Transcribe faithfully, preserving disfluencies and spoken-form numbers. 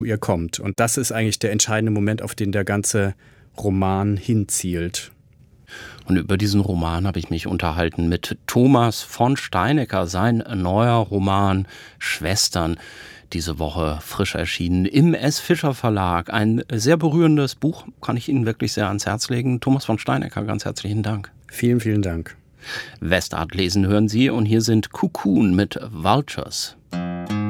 ihr kommt. Und das ist eigentlich der entscheidende Moment, auf den der ganze Roman hinzielt. Und über diesen Roman habe ich mich unterhalten mit Thomas von Steinecker. Sein neuer Roman Schwestern, diese Woche frisch erschienen im S. Fischer Verlag. Ein sehr berührendes Buch, kann ich Ihnen wirklich sehr ans Herz legen. Thomas von Steinecker, ganz herzlichen Dank. Vielen, vielen Dank. Westart lesen hören Sie und hier sind Cocoon mit Vultures.